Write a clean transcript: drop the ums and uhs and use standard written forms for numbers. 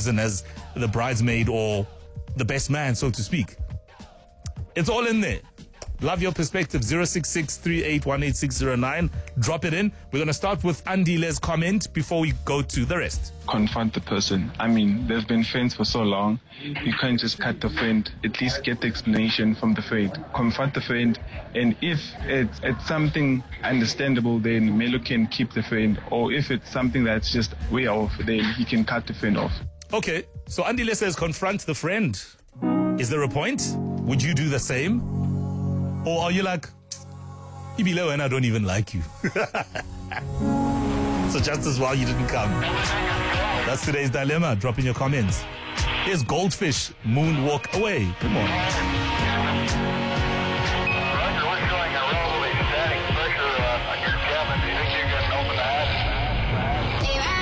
Ferguson as the bridesmaid or the best man, so to speak. It's all in there. Love your perspective. 066-3818-609. Drop it in. We're going to start with Andile's comment before we go to the rest. Confront the person. I mean, they've been friends for so long. You can't just cut the friend. At least get the explanation from the friend. Confront the friend. And if it's something understandable, then Melo can keep the friend. Or if it's something that's just way off, then he can cut the friend off. Okay. So Andile says confront the friend. Is there a point? Would you do the same? Or are you like, Ibile and I don't even like you? So just as well you didn't come. That's today's dilemma. Drop in your comments. Here's Goldfish, Moonwalk Away. Good morning.